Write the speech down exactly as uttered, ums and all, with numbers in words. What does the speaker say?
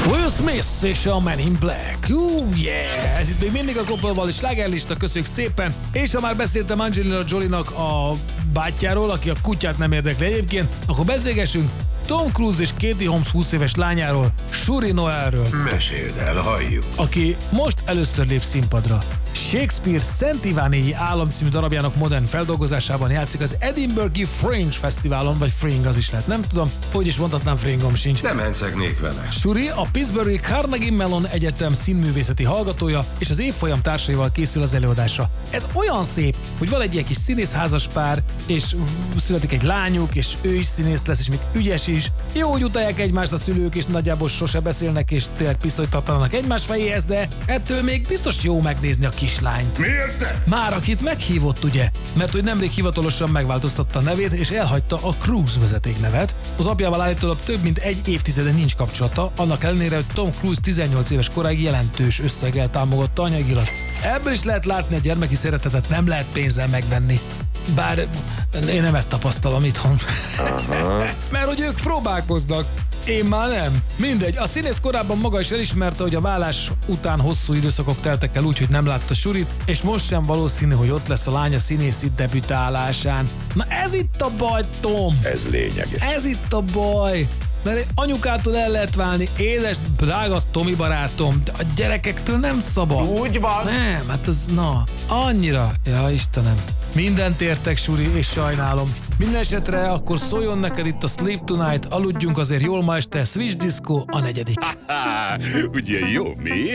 Will Smith és a Men in Black. Uh, yeah! Ez itt még mindig az Opel-val is slágerlista, köszönjük szépen. És ha már beszéltem Angelina Jolie-nak a bátyjáról, aki a kutyát nem érdekli egyébként, akkor beszélgessünk Tom Cruise és Katie Holmes húsz éves lányáról, Shuri Noelről. Meséld el, halljuk. Aki most először lép színpadra. Shakespeare Szent Ivánélyi állam című darabjának modern feldolgozásában játszik az Edinburghi Fringe Fesztiválon, vagy Fringe az is lehet, nem tudom, hogy is mondhatnám, Fringom sincs. Nem hencegnék vele. Shuri a Pittsburghi Carnegie Mellon Egyetem színművészeti hallgatója, és az évfolyam társaival készül az előadásra. Ez olyan szép, hogy van egy ilyen kis színészházas pár, és születik egy lányuk, és ő is színész lesz, és még ügyes is. Jó, hogy utálják egymást a szülők, és nagyjából sose beszélnek, és tényleg pisztolyt tartanak egymás fejéhez, de ettől még biztos jó megnézni a kislányt. Miért te? Már akit meghívott, ugye? Mert hogy nemrég hivatalosan megváltoztatta a nevét, és elhagyta a Cruise vezetéknevet. Az apjával állítólag több mint egy évtizede nincs kapcsolata, annak ellenére, hogy Tom Cruise tizennyolc éves koráig jelentős összeggel támogatta anyagilag. Ebből is lehet látni, a gyermeki szeretetet nem lehet pénzzel megvenni. Bár én nem ezt tapasztalom itthon. Mert hogy ők próbálkoznak. Én már nem. Mindegy, a színész korábban maga is elismerte, hogy a vállás után hosszú időszakok teltek el úgy, hogy nem látta Shurit, és most sem valószínű, hogy ott lesz a lánya színészi debütálásán. Na ez itt a baj, Tom! Ez lényeges. Ez itt a baj! Mert anyukától el lehet válni, édes, drága Tomi barátom, de a gyerekektől nem szabad. Úgy van. Nem, hát ez, na, annyira. Ja, Istenem. Mindent értek, Suri, és sajnálom. Minden esetre akkor szóljon neked itt a Sleep Tonight, aludjunk azért jól ma este, Switch Disco a negyedik. Ugye jó, mi?